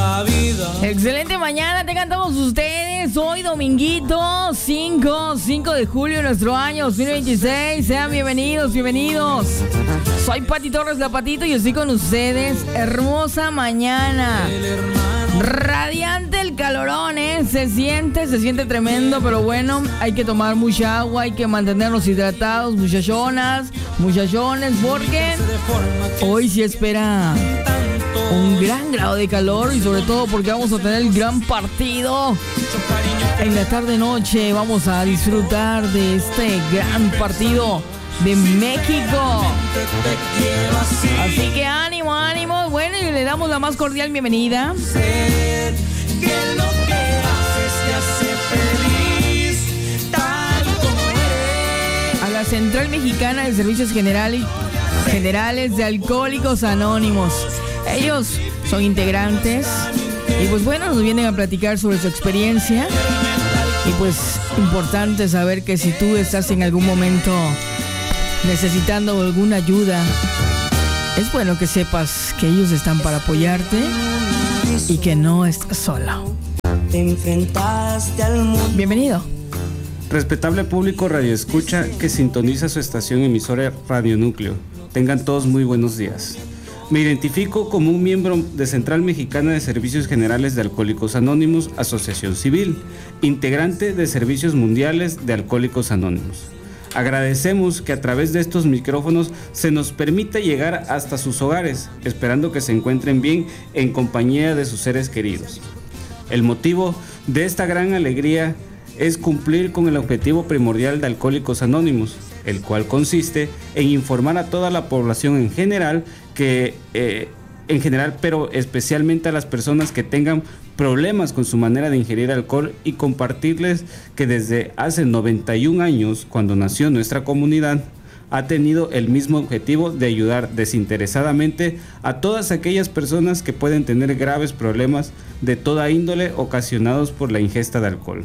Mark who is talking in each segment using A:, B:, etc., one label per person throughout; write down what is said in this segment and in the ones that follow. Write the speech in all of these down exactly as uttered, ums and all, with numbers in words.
A: la vida.
B: Excelente mañana tengan todos ustedes. Hoy dominguito cinco, cinco de julio de nuestro año dos mil veintiséis. Sean bienvenidos, bienvenidos. Soy Pati Torres La Patito y estoy con ustedes. Hermosa mañana. Radiante el calorón, ¿eh? Se siente, se siente tremendo, pero bueno, hay que tomar mucha agua, hay que mantenernos hidratados, muchachonas, muchachones, porque hoy sí espera un gran grado de calor y sobre todo porque vamos a tener el gran partido en la tarde-noche. Vamos a disfrutar de este gran partido de México. Así que ánimo, ánimo. Bueno, y le damos la más cordial bienvenida a la Central Mexicana de Servicios Generales, Generales de Alcohólicos Anónimos. Ellos son integrantes y pues bueno, nos vienen a platicar sobre su experiencia. Y pues importante saber que si tú estás en algún momento necesitando alguna ayuda, es bueno que sepas que ellos están para apoyarte y que no estás solo. Bienvenido.
C: Respetable público radioescucha que sintoniza su estación emisora Radio Núcleo. Tengan todos muy buenos días. Me identifico como un miembro de Central Mexicana de Servicios Generales de Alcohólicos Anónimos, Asociación Civil, integrante de Servicios Mundiales de Alcohólicos Anónimos. Agradecemos que a través de estos micrófonos se nos permita llegar hasta sus hogares, esperando que se encuentren bien en compañía de sus seres queridos. El motivo de esta gran alegría es cumplir con el objetivo primordial de Alcohólicos Anónimos, el cual consiste en informar a toda la población en general, que eh, en general, pero especialmente a las personas que tengan problemas con su manera de ingerir alcohol, y compartirles que desde hace noventa y un años, cuando nació nuestra comunidad, ha tenido el mismo objetivo de ayudar desinteresadamente a todas aquellas personas que pueden tener graves problemas de toda índole ocasionados por la ingesta de alcohol.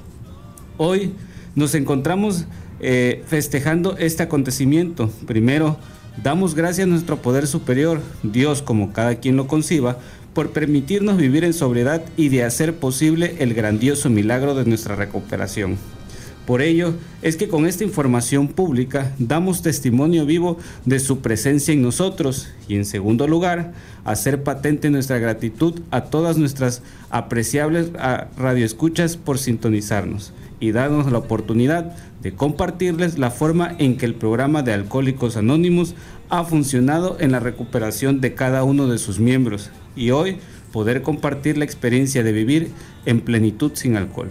C: Hoy nos encontramos eh, festejando este acontecimiento. Primero, damos gracias a nuestro poder superior, Dios como cada quien lo conciba, por permitirnos vivir en sobriedad y de hacer posible el grandioso milagro de nuestra recuperación. Por ello es que con esta información pública damos testimonio vivo de su presencia en nosotros, y en segundo lugar, hacer patente nuestra gratitud a todas nuestras apreciables radioescuchas por sintonizarnos y darnos la oportunidad de compartirles la forma en que el programa de Alcohólicos Anónimos ha funcionado en la recuperación de cada uno de sus miembros, y hoy poder compartir la experiencia de vivir en plenitud sin alcohol.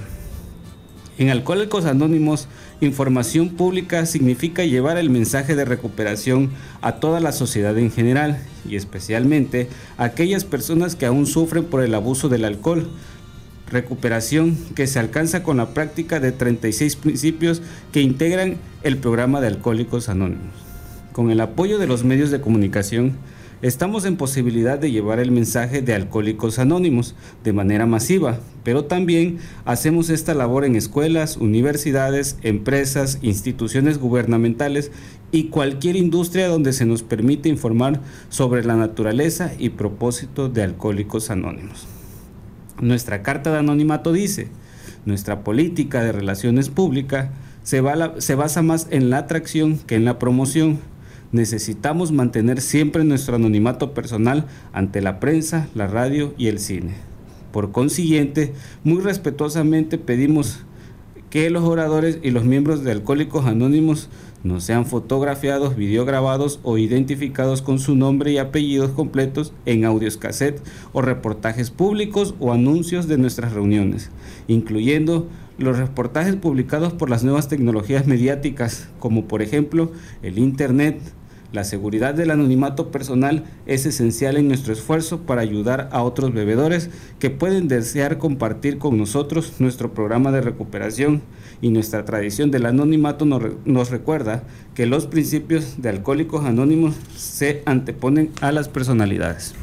C: En Alcohólicos Anónimos, información pública significa llevar el mensaje de recuperación a toda la sociedad en general, y especialmente a aquellas personas que aún sufren por el abuso del alcohol. Recuperación que se alcanza con la práctica de treinta y seis principios que integran el programa de Alcohólicos Anónimos. Con el apoyo de los medios de comunicación, estamos en posibilidad de llevar el mensaje de Alcohólicos Anónimos de manera masiva, pero también hacemos esta labor en escuelas, universidades, empresas, instituciones gubernamentales y cualquier industria donde se nos permite informar sobre la naturaleza y propósito de Alcohólicos Anónimos. Nuestra carta de anonimato dice: nuestra política de relaciones públicas se, va se basa más en la atracción que en la promoción. Necesitamos mantener siempre nuestro anonimato personal ante la prensa, la radio y el cine. Por consiguiente, muy respetuosamente pedimos que los oradores y los miembros de Alcohólicos Anónimos no sean fotografiados, videograbados o identificados con su nombre y apellidos completos en audios cassette o reportajes públicos o anuncios de nuestras reuniones, incluyendo los reportajes publicados por las nuevas tecnologías mediáticas, como por ejemplo el Internet. La seguridad del anonimato personal es esencial en nuestro esfuerzo para ayudar a otros bebedores que pueden desear compartir con nosotros nuestro programa de recuperación, y nuestra tradición del anonimato nos, re- nos recuerda que los principios de Alcohólicos Anónimos se anteponen a las personalidades.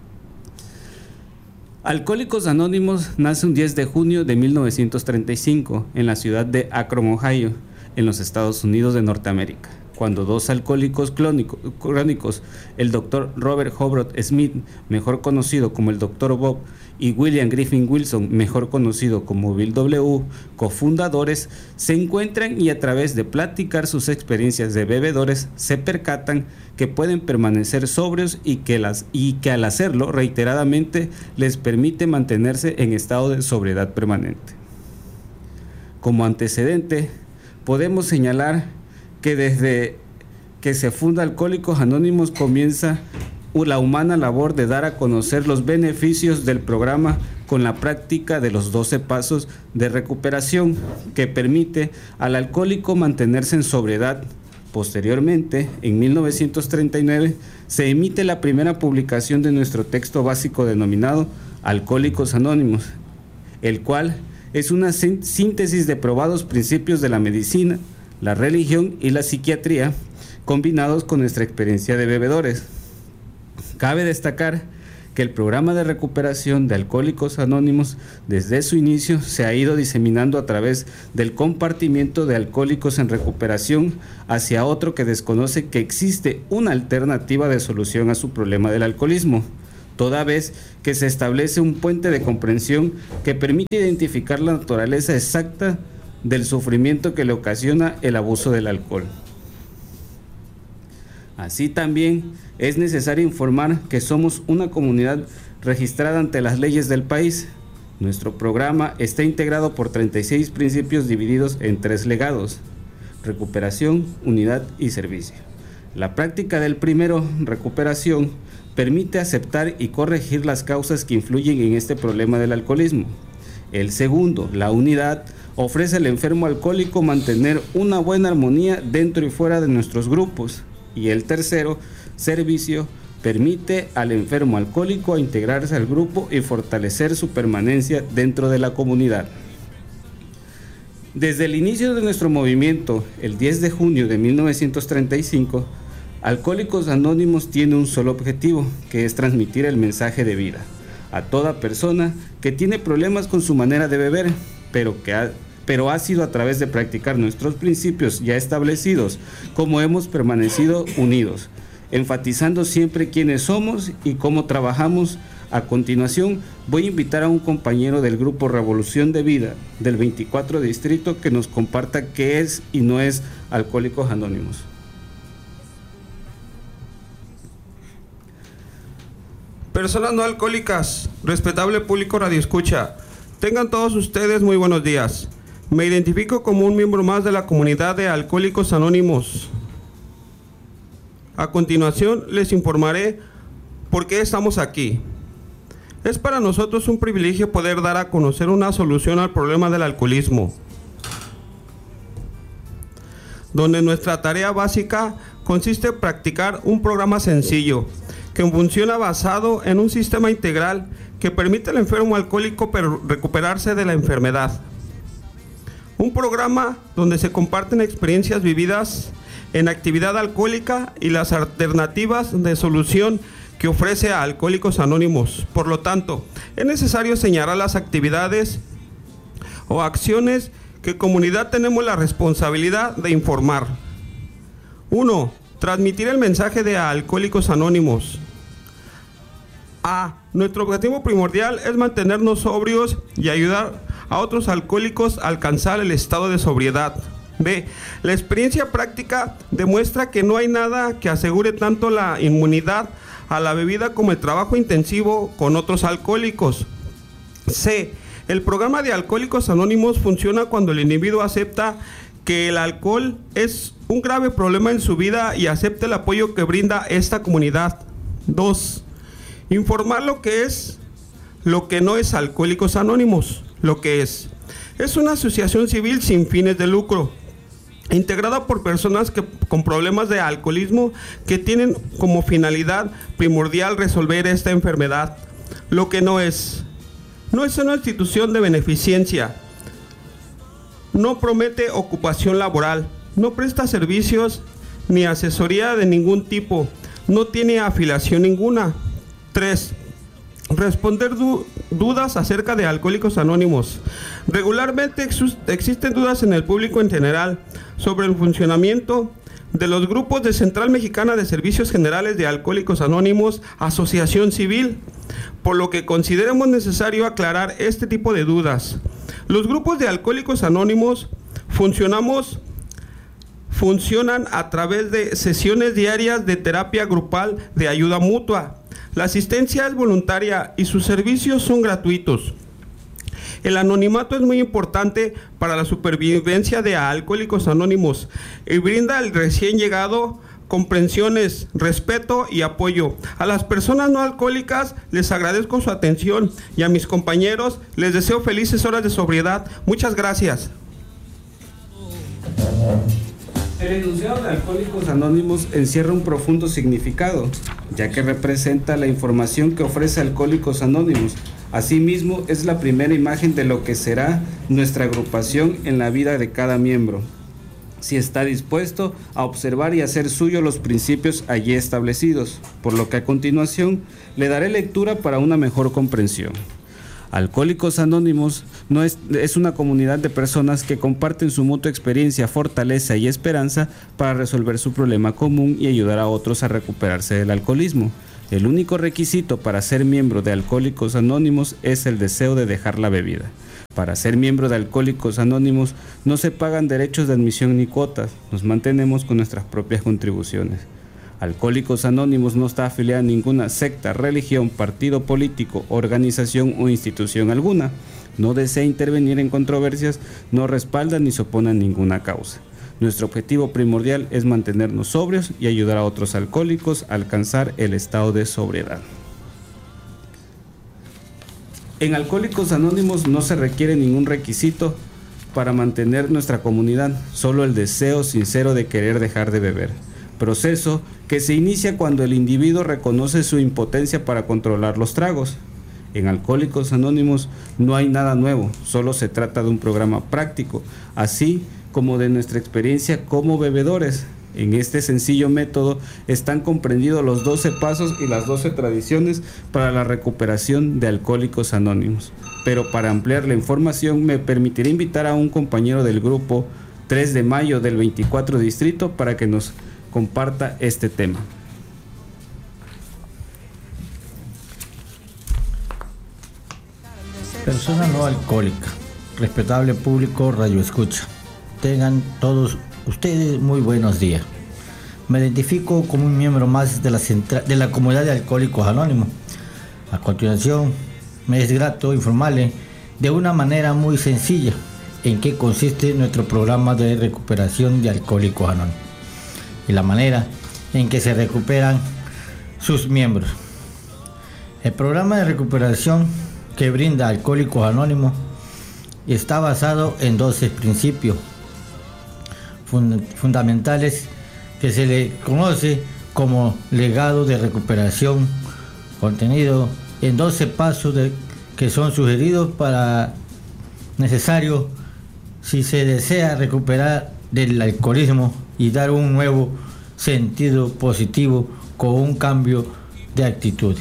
C: Alcohólicos Anónimos nace un diez de junio de mil novecientos treinta y cinco en la ciudad de Akron, Ohio, en los Estados Unidos de Norteamérica. cuando dos alcohólicos crónicos, el doctor Robert Hobart Smith, mejor conocido como el doctor Bob, y William Griffin Wilson, mejor conocido como Bill W., cofundadores, se encuentran y a través de platicar sus experiencias de bebedores se percatan que pueden permanecer sobrios y que, las, y que al hacerlo reiteradamente les permite mantenerse en estado de sobriedad permanente. Como antecedente, podemos señalar que desde que se funda Alcohólicos Anónimos comienza la humana labor de dar a conocer los beneficios del programa con la práctica de los doce pasos de recuperación que permite al alcohólico mantenerse en sobriedad. Posteriormente, en mil novecientos treinta y nueve, se emite la primera publicación de nuestro texto básico denominado Alcohólicos Anónimos, el cual es una síntesis de probados principios de la medicina, la religión y la psiquiatría, combinados con nuestra experiencia de bebedores. Cabe destacar que el programa de recuperación de Alcohólicos Anónimos desde su inicio se ha ido diseminando a través del compartimiento de alcohólicos en recuperación hacia otro que desconoce que existe una alternativa de solución a su problema del alcoholismo, toda vez que se establece un puente de comprensión que permite identificar la naturaleza exacta del sufrimiento que le ocasiona el abuso del alcohol. Así también es necesario informar que somos una comunidad registrada ante las leyes del país. Nuestro programa está integrado por treinta y seis principios divididos en tres legados: recuperación, unidad y servicio. La práctica del primero, recuperación, permite aceptar y corregir las causas que influyen en este problema del alcoholismo. El segundo, la unidad, ofrece al enfermo alcohólico mantener una buena armonía dentro y fuera de nuestros grupos. Y el tercero, servicio, permite al enfermo alcohólico integrarse al grupo y fortalecer su permanencia dentro de la comunidad. Desde el inicio de nuestro movimiento, el diez de junio de mil novecientos treinta y cinco, Alcohólicos Anónimos tiene un solo objetivo, que es transmitir el mensaje de vida a toda persona que tiene problemas con su manera de beber, pero que ha pero ha sido a través de practicar nuestros principios ya establecidos como hemos permanecido unidos, enfatizando siempre quiénes somos y cómo trabajamos. A continuación, voy a invitar a un compañero del grupo Revolución de Vida del veinticuatro Distrito que nos comparta qué es y no es Alcohólicos Anónimos.
A: Personas no alcohólicas, respetable público radioescucha, tengan todos ustedes muy buenos días. Me identifico como un miembro más de la comunidad de Alcohólicos Anónimos. A continuación, les informaré por qué estamos aquí. Es para nosotros un privilegio poder dar a conocer una solución al problema del alcoholismo, donde nuestra tarea básica consiste en practicar un programa sencillo, que funciona basado en un sistema integral que permite al enfermo alcohólico recuperarse de la enfermedad. Un programa donde se comparten experiencias vividas en actividad alcohólica y las alternativas de solución que ofrece a Alcohólicos Anónimos. Por lo tanto, es necesario señalar las actividades o acciones que comunidad tenemos la responsabilidad de informar. uno. Transmitir el mensaje de Alcohólicos Anónimos. A. Nuestro objetivo primordial es mantenernos sobrios y ayudar a otros alcohólicos a alcanzar el estado de sobriedad. B. La experiencia práctica demuestra que no hay nada que asegure tanto la inmunidad a la bebida como el trabajo intensivo con otros alcohólicos. C. El programa de Alcohólicos Anónimos funciona cuando el individuo acepta que el alcohol es un grave problema en su vida y acepta el apoyo que brinda esta comunidad. dos. Informar lo que es, lo que no es Alcohólicos Anónimos. Lo que es, es una asociación civil sin fines de lucro, integrada por personas que, con problemas de alcoholismo que tienen como finalidad primordial resolver esta enfermedad. Lo que no es, no es una institución de beneficencia, no promete ocupación laboral, no presta servicios ni asesoría de ningún tipo, no tiene afiliación ninguna. tres. Responder du- dudas acerca de Alcohólicos Anónimos. Regularmente ex- existen dudas en el público en general sobre el funcionamiento de los grupos de Central Mexicana de Servicios Generales de Alcohólicos Anónimos, Asociación Civil, por lo que consideremos necesario aclarar este tipo de dudas. Los grupos de Alcohólicos Anónimos funcionamos, funcionan a través de sesiones diarias de terapia grupal de ayuda mutua. La asistencia es voluntaria y sus servicios son gratuitos. El anonimato es muy importante para la supervivencia de Alcohólicos Anónimos y brinda al recién llegado comprensiones, respeto y apoyo. A las personas no alcohólicas les agradezco su atención y a mis compañeros les deseo felices horas de sobriedad. Muchas gracias.
C: El enunciado de Alcohólicos Anónimos encierra un profundo significado, ya que representa la información que ofrece Alcohólicos Anónimos. Asimismo, es la primera imagen de lo que será nuestra agrupación en la vida de cada miembro, si está dispuesto a observar y hacer suyo los principios allí establecidos, por lo que a continuación le daré lectura para una mejor comprensión. Alcohólicos Anónimos no es, es una comunidad de personas que comparten su mutua experiencia, fortaleza y esperanza para resolver su problema común y ayudar a otros a recuperarse del alcoholismo. El único requisito para ser miembro de Alcohólicos Anónimos es el deseo de dejar la bebida. Para ser miembro de Alcohólicos Anónimos no se pagan derechos de admisión ni cuotas, nos mantenemos con nuestras propias contribuciones. Alcohólicos Anónimos no está afiliada a ninguna secta, religión, partido político, organización o institución alguna. No desea intervenir en controversias, no respalda ni se opone a ninguna causa. Nuestro objetivo primordial es mantenernos sobrios y ayudar a otros alcohólicos a alcanzar el estado de sobriedad. En Alcohólicos Anónimos no se requiere ningún requisito para mantener nuestra comunidad, solo el deseo sincero de querer dejar de beber. Proceso que se inicia cuando el individuo reconoce su impotencia para controlar los tragos. En Alcohólicos Anónimos no hay nada nuevo, solo se trata de un programa práctico, así como de nuestra experiencia como bebedores. En este sencillo método están comprendidos los doce pasos y las doce tradiciones para la recuperación de Alcohólicos Anónimos. Pero para ampliar la información me permitiré invitar a un compañero del grupo tres de mayo del veinticuatro Distrito para que nos comparta este tema.
D: Persona no alcohólica, respetable público radio escucha. Tengan todos ustedes muy buenos días. Me identifico como un miembro más de la, central, de la comunidad de Alcohólicos Anónimos. A continuación, me es grato informarles de una manera muy sencilla en qué consiste nuestro programa de recuperación de Alcohólicos Anónimos y la manera en que se recuperan sus miembros. El programa de recuperación que brinda Alcohólicos Anónimos está basado en doce principios fund- fundamentales que se le conoce como legado de recuperación, contenido en doce pasos de, que son sugeridos para necesarios si se desea recuperar del alcoholismo y dar un nuevo sentido positivo con un cambio de actitud.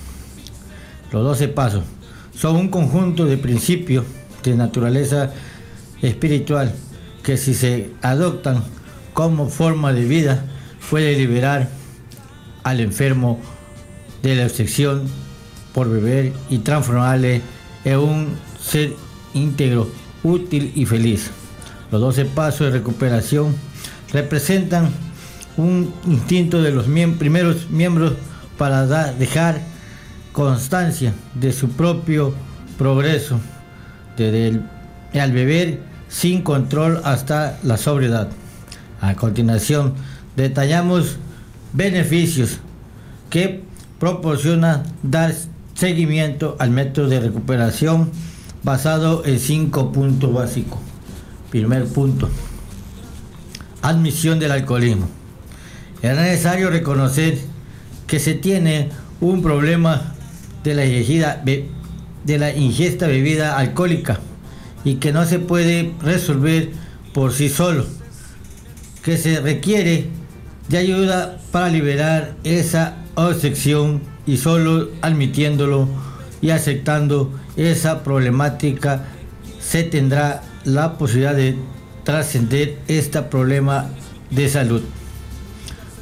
D: Los doce pasos son un conjunto de principios de naturaleza espiritual que, si se adoptan como forma de vida, puede liberar al enfermo de la obsesión por beber y transformarle en un ser íntegro, útil y feliz. Los doce pasos de recuperación representan un instinto de los miem- primeros miembros para da- dejar constancia de su propio progreso, desde el al beber sin control hasta la sobriedad. A continuación, detallamos beneficios que proporciona dar seguimiento al método de recuperación basado en cinco puntos básicos. Primer punto: admisión del alcoholismo. Es necesario reconocer que se tiene un problema de la ingesta, de la ingesta bebida alcohólica y que no se puede resolver por sí solo, que se requiere de ayuda para liberar esa obsesión, y solo admitiéndolo y aceptando esa problemática se tendrá la posibilidad de trascender este problema de salud.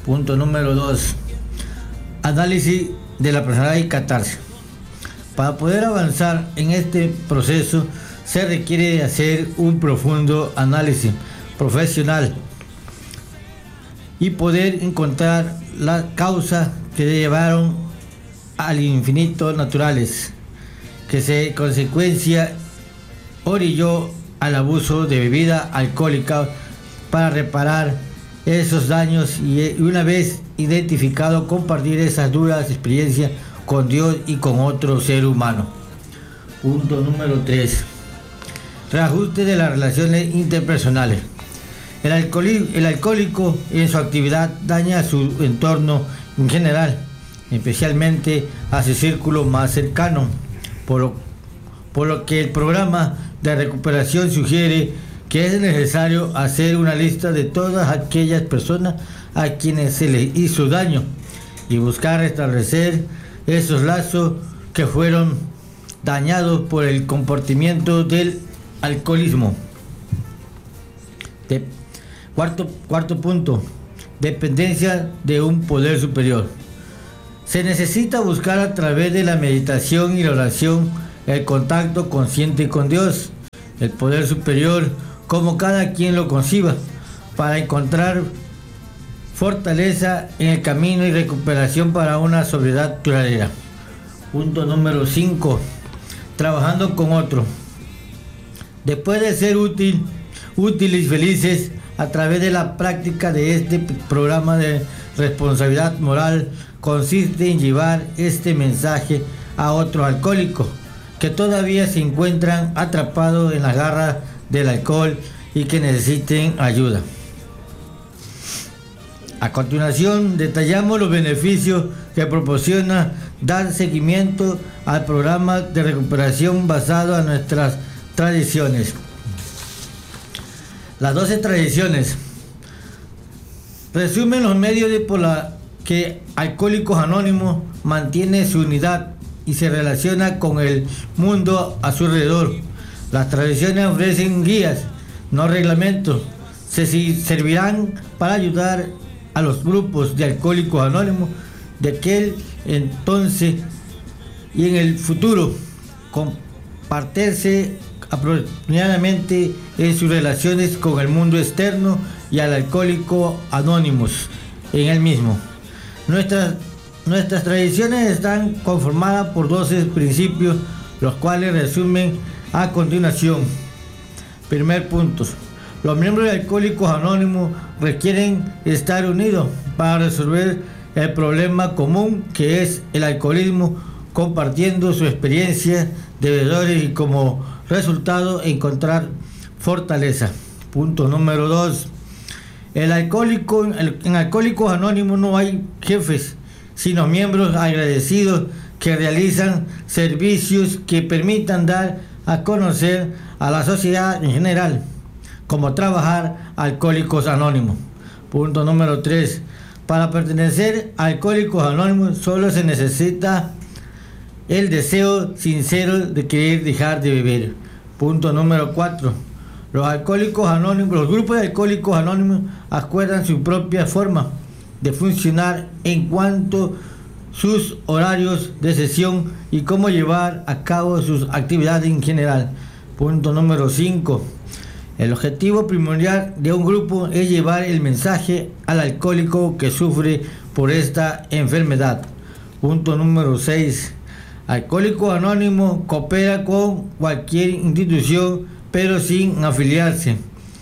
D: Punto número dos. Análisis de la personalidad y catarsis. Para poder avanzar en este proceso se requiere hacer un profundo análisis profesional y poder encontrar las causas que llevaron al infinito naturales, que se consecuencia orilló al abuso de bebida alcohólica para reparar esos daños y una vez identificado compartir esas duras experiencias con Dios y con otro ser humano. Punto número tres. Reajuste de las relaciones interpersonales. El, alcohol, el alcohólico en su actividad daña a su entorno en general, especialmente a su círculo más cercano, por lo, por lo que el programa de recuperación sugiere que es necesario hacer una lista de todas aquellas personas a quienes se les hizo daño y buscar restablecer esos lazos que fueron dañados por el comportamiento del alcoholismo. De, cuarto, cuarto punto, dependencia de un poder superior. Se necesita buscar a través de la meditación y la oración el contacto consciente con Dios, el poder superior, como cada quien lo conciba, para encontrar fortaleza en el camino y recuperación para una sobriedad duradera. Punto número cinco. Trabajando con otro. Después de ser útil, útiles y felices a través de la práctica de este programa de responsabilidad moral, consiste en llevar este mensaje a otros alcohólicos que todavía se encuentran atrapados en las garras del alcohol y que necesiten ayuda. A continuación, detallamos los beneficios que proporciona dar seguimiento al programa de recuperación basado en nuestras tradiciones. Las doce tradiciones resumen los medios de por la que Alcohólicos Anónimos mantiene su unidad y se relaciona con el mundo a su alrededor. Las tradiciones ofrecen guías, no reglamentos. Se servirán para ayudar a los grupos de Alcohólicos Anónimos de aquel entonces y en el futuro compartirse apropiadamente en sus relaciones con el mundo externo y al alcohólico anónimos en él mismo. Nuestras, nuestras tradiciones están conformadas por doce principios, los cuales resumen a continuación. Primer punto. Los miembros de Alcohólicos Anónimos requieren estar unidos para resolver el problema común que es el alcoholismo, compartiendo su experiencia de bebedores y como resultado encontrar fortaleza. Punto número dos. El alcohólico, en Alcohólicos Anónimos no hay jefes, sino miembros agradecidos que realizan servicios que permitan dar a conocer a la sociedad en general, como trabajar Alcohólicos Anónimos. Punto número tres. Para pertenecer a Alcohólicos Anónimos solo se necesita el deseo sincero de querer dejar de beber. Punto número cuatro. Los alcohólicos anónimos, los grupos de Alcohólicos Anónimos acuerdan su propia forma de funcionar en cuanto a sus horarios de sesión y cómo llevar a cabo sus actividades en general. Punto número cinco. El objetivo primordial de un grupo es llevar el mensaje al alcohólico que sufre por esta enfermedad. Punto número seis. Alcohólicos Anónimos coopera con cualquier institución, pero sin afiliarse.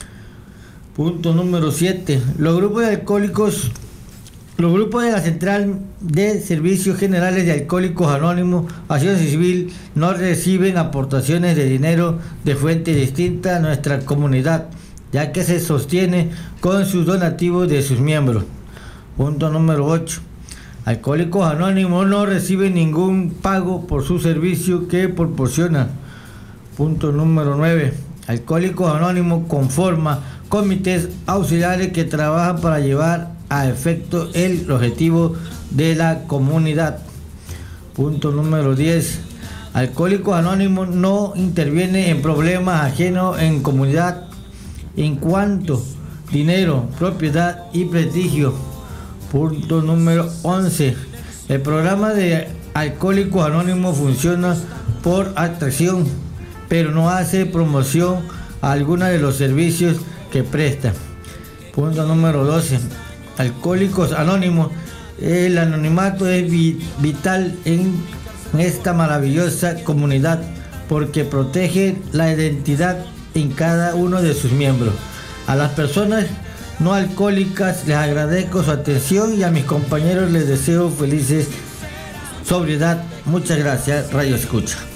D: Punto número siete. Los grupos de alcohólicos, los grupos de la Central de Servicios Generales de Alcohólicos Anónimos, Acción Civil, no reciben aportaciones de dinero de fuentes distintas a nuestra comunidad, ya que se sostiene con sus donativos de sus miembros. Punto número ocho. Alcohólicos Anónimos no reciben ningún pago por su servicio que proporcionan. Punto número nueve. Alcohólicos Anónimos conforma comités auxiliares que trabajan para llevar a efecto el objetivo de la comunidad. Punto número diez. Alcohólicos Anónimos no interviene en problemas ajenos en comunidad en cuanto dinero, propiedad y prestigio. Punto número once. El programa de Alcohólicos Anónimos funciona por atracción, pero no hace promoción a alguno de los servicios que presta. Punto número doce. Alcohólicos Anónimos. El anonimato es vi- vital en esta maravillosa comunidad porque protege la identidad en cada uno de sus miembros. A las personas no alcohólicas les agradezco su atención y a mis compañeros les deseo felices sobriedad. Muchas gracias, Radio Escucha.